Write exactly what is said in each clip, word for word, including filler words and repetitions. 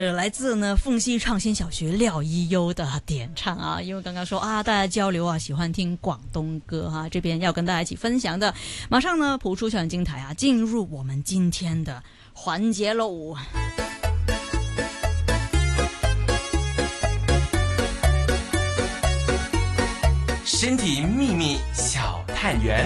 来自呢凤溪创新小学廖一优的点唱啊，因为刚刚说啊，大家交流啊，喜欢听广东歌哈、啊，这边要跟大家一起分享的，马上呢谱出校园精彩啊，进入我们今天的环节喽。 身体秘密小探员。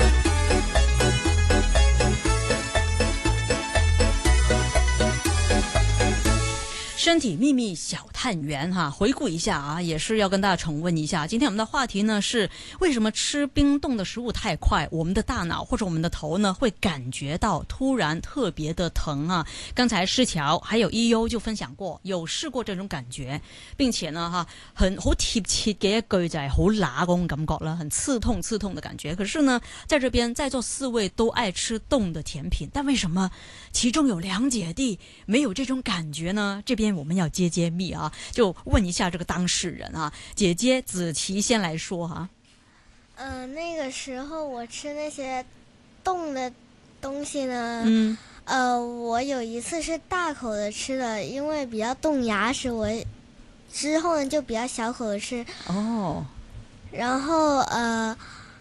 身体秘密小探员哈，回顾一下啊，也是要跟大家重温一下。今天我们的话题呢是为什么吃冰冻的食物太快，我们的大脑或者我们的头呢会感觉到突然特别的疼啊。刚才施乔还有一优就分享过，有试过这种感觉，并且呢哈，很好貼切嘅一句就係好乸嗰種感覺啦，很刺痛刺痛的感覺。可是呢，在這邊在座四位都愛吃凍的甜品，但為什麼其中有兩姐弟沒有這種感覺呢？這邊我們要揭揭秘啊，就問一下這個當事人啊，姐姐子琪先來說哈、啊。 呃，那個時候我吃那些凍的東西呢， 嗯， 呃，我有一次是大口的吃的，因為比較凍牙齒，我之後呢就比較小口的吃。 哦， 然後呃，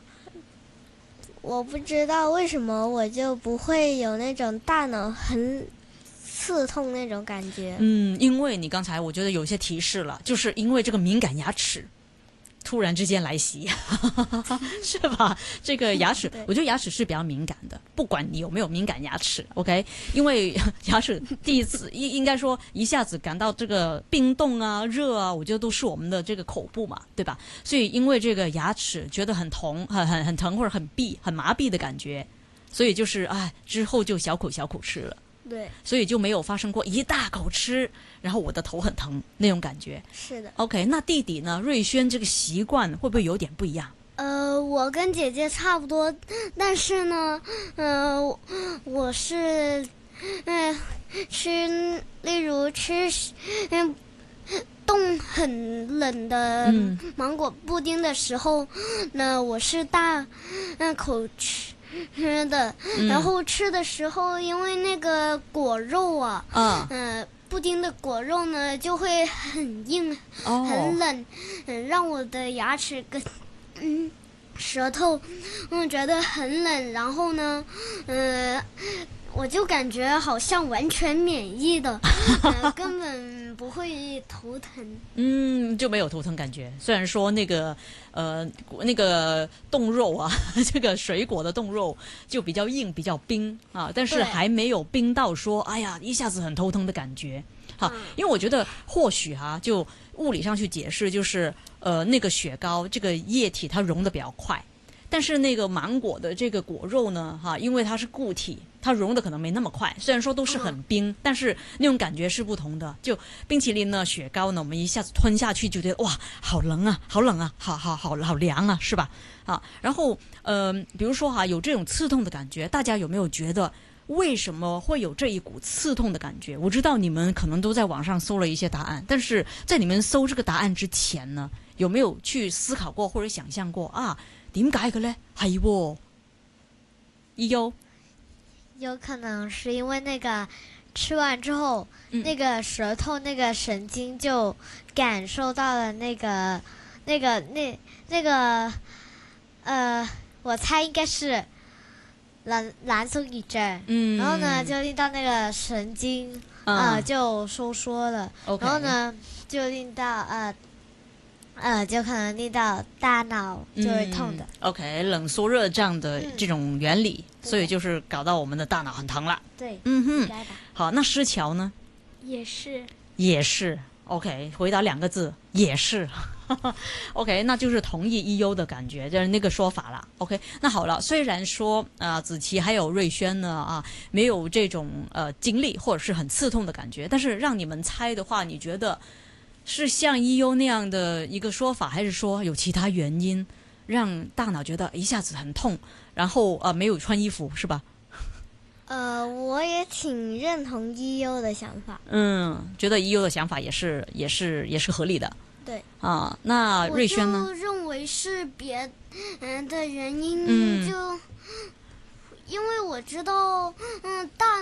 我不知道為什麼我就不會有那種大腦很刺痛那種感覺。 嗯，因為你剛才我覺得有些提示了，就是因為這個敏感牙齒突然之間來襲，是吧？這個牙齒，我覺得牙齒是比較敏感的，不管你有沒有敏感牙齒 ，OK？ 因為牙齒第一次應應該說一下子感到這個冰凍啊、熱啊，我覺得都是我們的這個口部嘛，對吧？所以因為這個牙齒覺得很痛、很很很疼或者很閉、很麻痹的感覺，所以就是哎，之後就小口小口吃了。 對， 所以就沒有發生過一大口吃，然後我的頭很疼那種感覺。 是的。 OK， 那弟弟呢？瑞軒這個習慣會不會有點不一樣？ 呃，我跟姐姐差不多，但是呢，呃，我是，嗯、呃，吃，例如吃，嗯、呃，凍很冷的芒果布丁的時候，呢、嗯，我是大，嗯，口吃。吃的，然後吃的時候，因為那個果肉啊，嗯、呃，布丁的果肉呢就會很硬，哦、很冷，嗯，讓我的牙齒跟嗯舌頭，嗯，覺得很冷，然後呢，嗯、呃，我就感覺好像完全免疫的，呃、根本不會頭疼。 嗯，就沒有頭疼感覺。雖然說那個，呃，那個凍肉啊，這個水果的凍肉就比較硬、比較冰啊，但是還沒有冰到說，哎呀，一下子很頭疼的感覺。好、啊，因為我覺得或許哈、啊，就物理上去解釋，就是呃，那個雪糕這個液體它溶得比較快。但是那個芒果的這個果肉呢，哈，因為它是固體，它溶的可能沒那麼快。雖然說都是很冰，嗯、但是那種感覺是不同的。就冰淇淋呢，雪糕呢，我們一下子吞下去就覺得哇，好冷啊，好冷啊，好好好好涼啊，是吧？啊，然後呃，比如說哈，有這種刺痛的感覺，大家有沒有覺得為什麼會有這一股刺痛的感覺？我知道你們可能都在網上搜了一些答案，但是在你們搜這個答案之前呢，有沒有去思考過或者想象過啊？點解嘅呢？係喎，一優， 有可能是因為那個吃完之後，嗯、那個舌頭那個神經就感受到了那個那個那那個，呃，我猜應該是藍藍色一陣，嗯，然後呢就令到那個神經啊、呃、就收縮了，嗯、然後呢就令到呃。呃，就可能令到大腦就會痛的。 嗯、OK， 冷縮熱脹的這種原理， 嗯、 所以就是搞到我們的大腦很疼了。 對， 嗯哼，好，那施喬呢？ 也是， 也是。OK， 回答兩個字，也是。OK， 那就是同意一優的感覺，就是那個說法啦。OK， 那好了，雖然說啊、呃，子琪還有瑞軒呢啊，沒有這種呃經歷或者是很刺痛的感覺，但是讓你們猜的話，你覺得？是像一優那樣的一個說法，還是說有其他原因讓大腦覺得一下子很痛，然後呃沒有穿衣服，是吧？ 呃，我也挺認同一優的想法。 嗯，覺得一優的想法也是也是也是合理的。 對啊，那瑞軒呢？ 我就認為是別人的原因，嗯、就因為我知道，嗯，大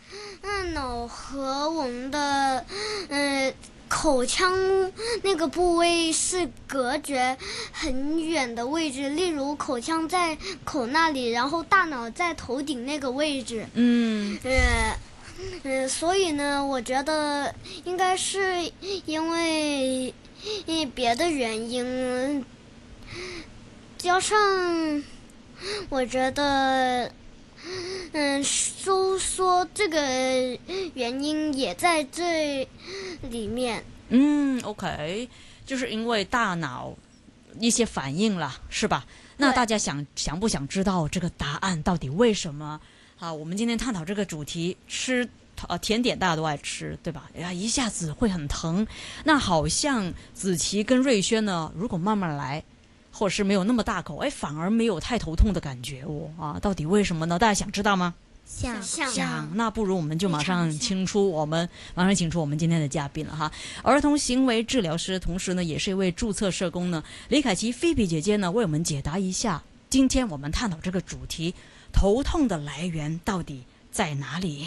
大脑和我们的呃口腔那个部位是隔绝很远的位置，例如口腔在口那里，然后大脑在头顶那个位置。 嗯， 呃，呃，所以呢，我觉得应该是因为因为别的原因，加上我觉得。嗯，收缩这个原因也在这里面。 嗯 ，OK， 就是因为大脑一些反应了，是吧？那大家想想不想知道这个答案到底为什么？好，我们今天探讨这个主题，吃呃甜点大家都爱吃，对吧？呀，一下子会很疼。那好像子琪跟瑞轩呢，如果慢慢来。或者是没有那么大口，哎，反而没有太头痛的感觉哦啊，到底为什么呢？大家想知道吗？ 想想，那不如我们就马上请出我们，马上请出我们今天的嘉宾了哈。儿童行为治疗师，同时呢也是一位注册社工呢，李凯琪菲比姐姐呢为我们解答一下，今天我们探讨这个主题，头痛的来源到底在哪里？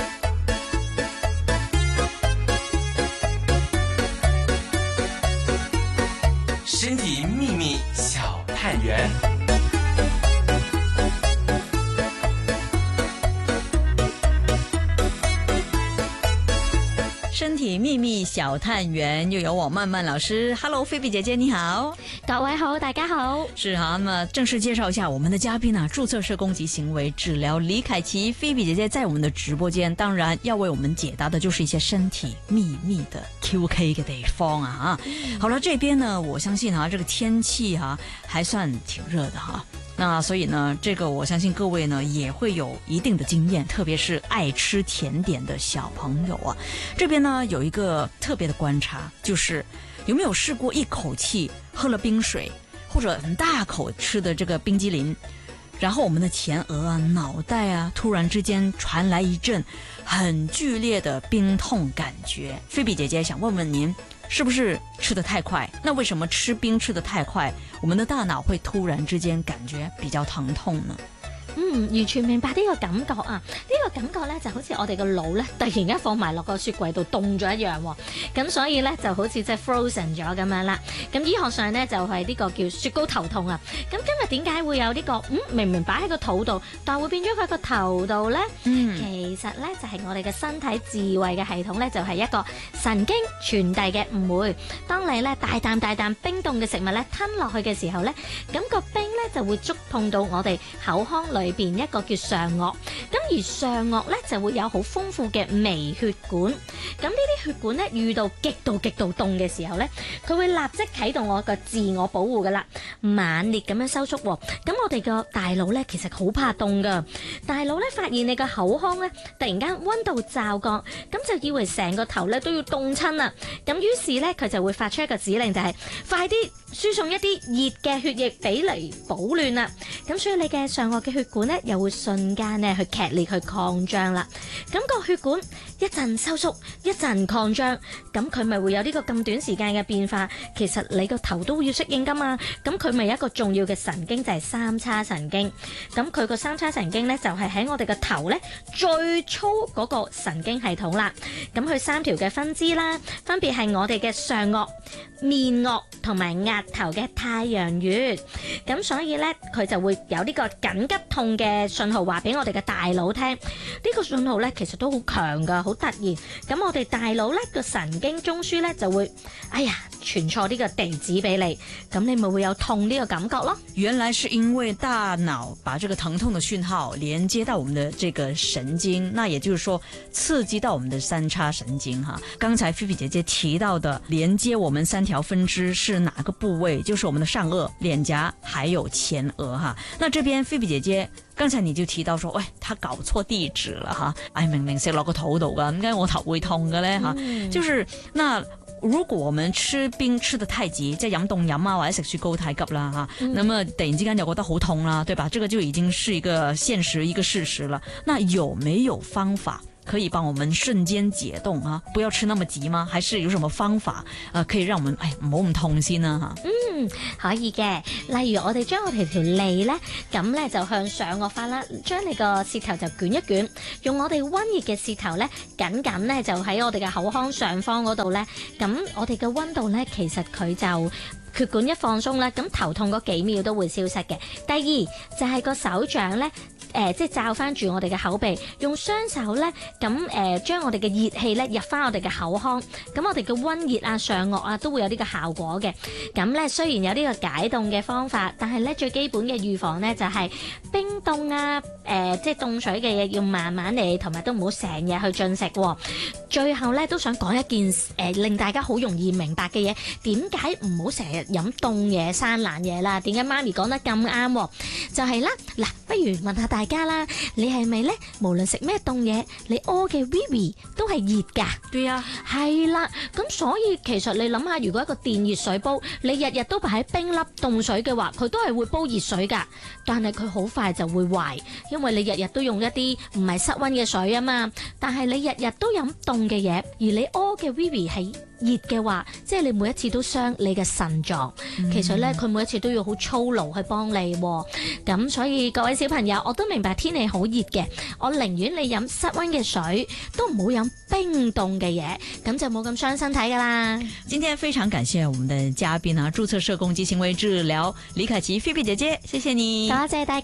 身体秘密小探员。 身体秘密小探员，又有我曼曼老师。Hello， 菲比姐姐你好， 各位好，大家好。 是哈，那么正式介绍一下我们的嘉宾啊，注册社工及行为治疗李凯琪菲比姐姐在我们的直播间，当然要为我们解答的就是一些身体秘密的 Q K 的地方啊。嗯、好了，这边呢，我相信啊，这个天气啊还算挺热的哈。那所以呢，这个我相信各位呢也会有一定的经验，特别是爱吃甜点的小朋友啊。这边呢有一个特别的观察，就是有没有试过一口气喝了冰水，或者很大口吃的这个冰激凌，然后我们的前额啊、脑袋啊，突然之间传来一阵很剧烈的冰痛感觉。菲比姐姐想问问您，是不是吃得太快？那为什么吃冰吃得太快，我们的大脑會突然之間感覺比較疼痛呢？ 嗯，完全明白呢個感覺啊！呢、呢個感覺咧就好似我哋個腦咧突然間放埋落個雪櫃度凍咗一樣喎，咁所以咧就好似即係 frozen 咗咁樣啦。咁醫學上咧就係呢個叫雪糕頭痛啊。咁今日點解會有呢、呢個嗯明明擺喺個肚度，但會變咗佢個頭度咧？嗯，其實咧就係我哋嘅身體自衛嘅系統咧就係一個神經傳遞嘅誤會。當你咧大啖大啖冰凍嘅食物咧吞落去嘅時候咧，咁、個冰咧就會觸碰到我哋口腔裏邊一個叫上顎，咁而上顎咧就會有好豐富嘅微血管，咁呢啲血管咧遇到極度極度凍嘅時候咧，佢會立即啟動我個自我保護噶啦，猛烈咁樣收縮喎。咁我哋個大腦咧其實好怕凍噶，大腦咧發現你個口腔咧突然間溫度驟降，咁就以為成個頭咧都要凍親啦，咁於是咧佢就會發出一個指令，就係、是、快啲輸送一啲熱嘅血液俾嚟保暖啦。咁所以你嘅上顎嘅血管咧又會瞬間咧去劇烈去擴張啦。咁、那個血管一陣收縮一陣擴張，咁佢咪會有呢個咁短時間嘅變化。其實你個頭都要適應噶嘛。咁佢咪一個重要嘅神經就係三叉神經。咁佢個三叉神經咧就係、是、喺我哋個頭咧最粗嗰個神經系統啦。咁佢三條嘅分支啦，分別係我哋嘅上顎、面顎同埋額頭嘅太陽穴。咁所以咧佢就會有呢個緊急痛嘅信號話俾我哋嘅大腦聽。呢、這個信號咧其實都好強噶，好突然。咁我哋大腦咧個神經中樞咧就會，哎呀傳錯呢個地址俾你，咁你咪會有痛呢個感覺咯。 原來是因為大腦把這個疼痛的訊號連接到我們的這個神經，那也就是說刺激到我們的三叉神經哈。剛才菲菲姐姐提到的連接我們三條分支是哪個部位？就是我們的上顎、臉頰還有前額哈。那這邊菲菲姐姐剛才你就提到說，喂，他搞錯地址了哈，哎，明明食落個肚度噶，點解我頭會痛嘅咧哈？嗯、就是那如果我們吃冰吃得太急，即係飲凍飲啊或者食雪糕太急啦哈，嗯、那麼突然之間就覺得好痛啦，對吧？這個就已經是一個現實一個事實了。那有沒有方法可以幫我們瞬間解凍啊？不要吃那麼急嗎？還是有什麼方法呃可以讓我們哎唔好咁痛先啊？吓， 嗯，可以嘅。例如我哋將我哋條脷咧，咁咧就向上個翻啦，將你個舌頭就捲一捲，用我哋溫熱嘅舌頭咧，緊緊咧就喺我哋嘅口腔上方嗰度咧，咁我哋嘅溫度咧，其實佢就血管一放鬆啦，咁頭痛嗰幾秒都會消失嘅。第二就係、是、個手掌咧。誒、呃，即係罩翻住我哋嘅口鼻，用雙手咧，咁誒將我哋嘅熱氣咧入翻我哋嘅口腔，咁我哋嘅溫熱啊、上顎啊都會有呢個效果嘅。咁咧雖然有呢個解凍嘅方法，但係咧最基本嘅預防咧就係、是、冰凍啊，誒、呃、即係凍水嘅嘢要慢慢嚟，同埋都唔好成日去進食、哦。最後咧都想講一件誒、呃、令大家好容易明白嘅嘢，點解唔好成日飲凍嘢、生冷嘢啦？點解媽咪講得咁啱？就係、是、啦，嗱，不如問下大家啦，你係咪咧？無論食咩凍嘢，你屙嘅 wee wee 都係熱㗎？ 對啊， 係啦。咁所以其實你諗下，如果一個電熱水煲，你日日都擺喺冰粒凍水嘅話，佢都係會煲熱水㗎。但係佢好快就會壞，因為你日日都用一啲唔係室溫嘅水啊嘛。但係你日日都飲凍嘅嘢，而你屙嘅 wee wee 係熱嘅話，即係你每一次都傷你嘅腎臟。嗯、其實咧，佢每一次都要好操勞去幫你。咁所以各位小朋友，我都明白天氣好熱嘅，我寧願你飲室溫嘅水，都唔好飲冰凍嘅嘢，咁就冇咁傷身體噶啦。 今天非常感謝我們的嘉賓啊，註冊社工及行為治療李凱琪菲菲姐姐，謝謝你， 多謝大家。